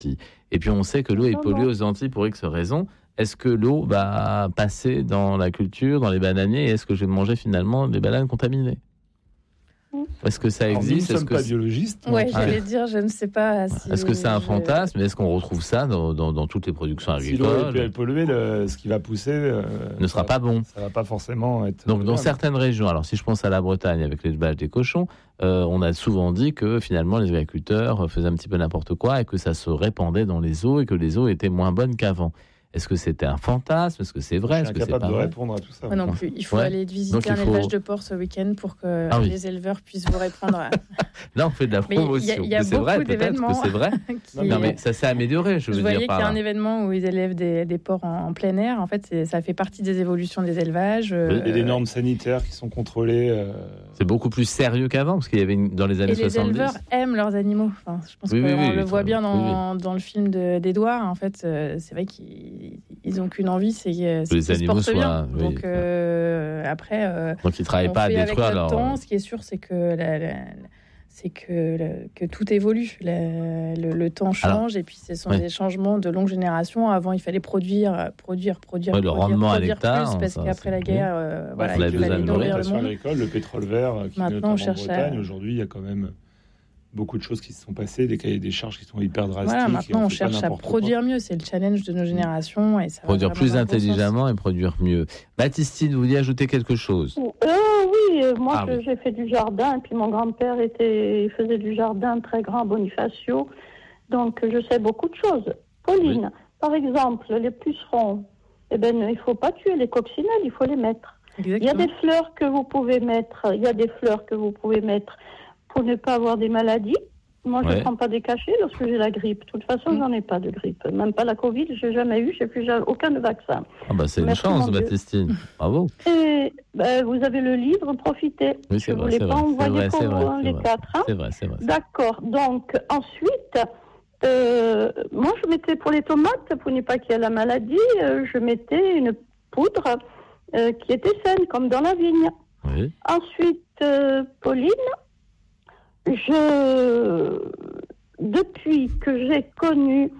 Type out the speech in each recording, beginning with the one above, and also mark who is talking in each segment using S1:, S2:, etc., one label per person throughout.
S1: Et puis on sait que l'eau est polluée aux Antilles pour X raisons. Est-ce que l'eau va passer dans la culture, dans les bananiers, et est-ce que je vais manger finalement des bananes contaminées ? Est-ce que ça existe ?
S2: Nous ne sommes pas biologistes.
S3: Oui, j'allais dire, je ne sais pas.
S1: Est-ce que c'est un fantasme ? Est-ce qu'on retrouve ça dans toutes les productions agricoles ?
S2: Si l'eau est polluée, ce qui va pousser
S1: ne sera pas bon.
S2: Ça ne va pas forcément être...
S1: Donc, dans certaines régions, alors si je pense à la Bretagne avec l'élevage des cochons, on a souvent dit que finalement les agriculteurs faisaient un petit peu n'importe quoi et que ça se répandait dans les eaux et que les eaux étaient moins bonnes qu'avant. Est-ce que c'était un fantasme ? Est-ce que c'est vrai ?
S2: Je suis incapable de répondre à tout ça.
S3: Moi non plus. Il faut aller visiter un élevage de porc ce week-end pour que les éleveurs puissent vous répondre.
S1: Là, on fait de la promotion.
S3: Il y a
S1: c'est
S3: beaucoup
S1: vrai,
S3: d'événements.
S1: Peut-être que c'est vrai. Non, mais ça s'est amélioré, je veux dire.
S3: Vous voyez qu'il y a un événement où ils élèvent des porcs en plein air. En fait, ça fait partie des évolutions des élevages.
S2: Il y a des normes sanitaires qui sont contrôlées.
S1: C'est beaucoup plus sérieux qu'avant, parce qu'il y avait dans les années 70.
S3: Et les éleveurs aiment leurs animaux. Enfin, je pense qu'on le voit bien dans le film d'Edouard. En fait, c'est vrai qu'ils ont qu'une envie, c'est que
S1: les animaux soient.
S3: Oui. Donc après,
S1: donc ils travaillent pas à détruire leur
S3: temps. Ce qui est sûr, c'est que que tout évolue. Le temps change. Et puis ce sont des changements de longue génération. Avant, il fallait produire
S1: le rendement à l'hectare,
S3: parce qu'après la guerre,
S2: il fallait nourrir le monde. Le pétrole vert, qui
S3: maintenant on cherche
S2: en Bretagne. Aujourd'hui, il y a quand même beaucoup de choses qui se sont passées, des cahiers des charges qui sont hyper drastiques.
S3: Voilà, maintenant on cherche à produire mieux, c'est le challenge de nos générations. Et ça
S1: produire plus intelligemment et produire mieux. Baptistine, vous vouliez ajouter quelque chose ?
S4: Oui, moi j'ai fait du jardin, et puis mon grand-père faisait du jardin très grand, Bonifacio, donc je sais beaucoup de choses. Pauline, par exemple, les pucerons, il ne faut pas tuer les coccinelles, il faut les mettre.
S3: Exactement.
S4: Il y a des fleurs que vous pouvez mettre, pour ne pas avoir des maladies. Moi, je ne prends pas des cachets lorsque j'ai la grippe. De toute façon, j'en ai pas de grippe. Même pas la Covid, je n'ai jamais eu, je n'ai plus aucun vaccin.
S1: C'est une chance, Baptistine. Bravo.
S4: Et vous avez le livre, profitez.
S1: Oui, c'est
S4: je ne
S1: vrai,
S4: voulais pas envoyer pour vous, les quatre. Hein.
S1: C'est vrai.
S4: D'accord. Donc, ensuite, moi, je mettais pour les tomates, pour ne pas qu'il y ait la maladie, je mettais une poudre qui était saine, comme dans la vigne.
S1: Oui.
S4: Ensuite, Pauline, depuis que j'ai connu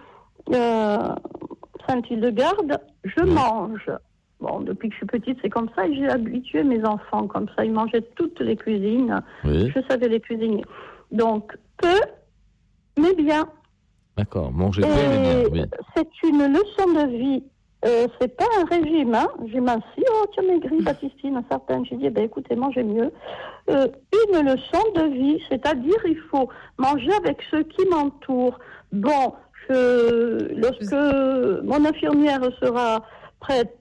S4: Saint-Hildegarde, je mange. Bon, depuis que je suis petite, c'est comme ça, et j'ai habitué mes enfants comme ça. Ils mangeaient toutes les cuisines.
S1: Oui.
S4: Je savais les cuisiner. Donc, peu, mais bien.
S1: D'accord, manger peu, mais bien. Oui.
S4: C'est une leçon de vie. C'est pas un régime, hein. J'ai minci, tu as maigri, Baptistine, certaines. J'ai dit, écoutez, mangez mieux. Une leçon de vie, c'est-à-dire il faut manger avec ceux qui m'entourent. Bon, lorsque mon infirmière sera prête,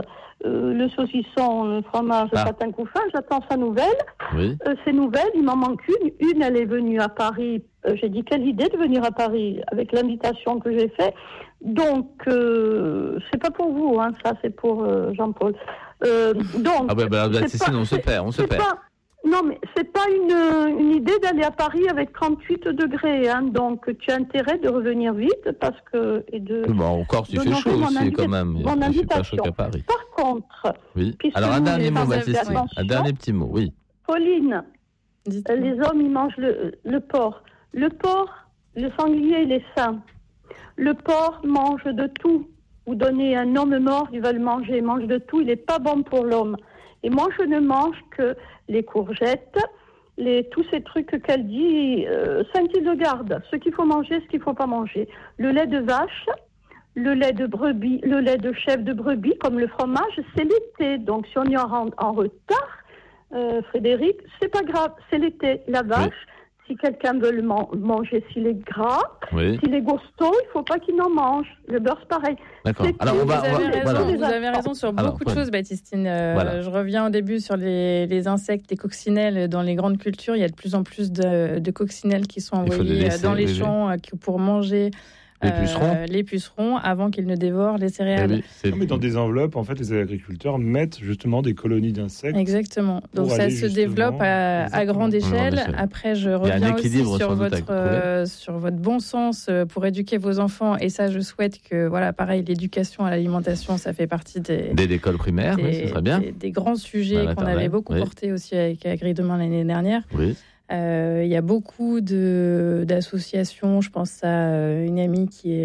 S4: le saucisson, le fromage, le patin couffin, j'attends sa nouvelle.
S1: Oui.
S4: Ces nouvelles, il m'en manque une. Une, elle est venue à Paris. J'ai dit, quelle idée de venir à Paris avec l'invitation que j'ai faite. Donc, c'est pas pour vous, hein, ça, c'est pour Jean-Paul. Donc,
S1: on se perd.
S4: Non, mais c'est pas une idée d'aller à Paris avec 38 degrés, hein, donc tu as intérêt de revenir vite parce que
S1: encore il fait chaud aussi quand même.
S4: Mon invitation.
S1: À Paris.
S4: Par contre,
S1: alors un dernier mot, Baptistine. Un dernier petit mot, oui.
S4: Pauline, les hommes ils mangent le porc. Le porc, le sanglier, il est sain. Le porc mange de tout. Vous donnez un homme mort, il va le manger, il mange de tout, il n'est pas bon pour l'homme. Et moi, je ne mange que les courgettes, tous ces trucs qu'elle dit, Saint-Hildegarde, ce qu'il faut manger, ce qu'il ne faut pas manger. Le lait de vache, le lait de brebis, le lait de chèvre de brebis, comme le fromage, c'est l'été. Donc, si on y en retard, Frédéric, c'est pas grave, c'est l'été. La vache, si quelqu'un veut le manger, s'il est gras, s'il est costaud, il ne faut pas qu'il en mange. Le beurre, c'est pareil.
S1: D'accord.
S3: Alors, vous avez raison sur beaucoup de choses, Baptistine. Je reviens au début sur les insectes, les coccinelles. Dans les grandes cultures, il y a de plus en plus de coccinelles qui sont envoyées dans les champs pour manger les pucerons avant qu'ils ne dévorent les céréales.
S2: Mais dans des enveloppes, en fait, les agriculteurs mettent justement des colonies d'insectes.
S3: Exactement. Donc ça se développe à grande échelle. Après, je reviens aussi sur votre bon sens pour éduquer vos enfants. Et ça, je souhaite que, pareil, l'éducation à l'alimentation, ça fait partie des
S1: écoles primaires, ce serait bien.
S3: Des grands sujets qu'on avait beaucoup portés aussi avec Agri Demain l'année dernière.
S1: Oui.
S3: Il y a beaucoup d'associations. Je pense à une amie qui est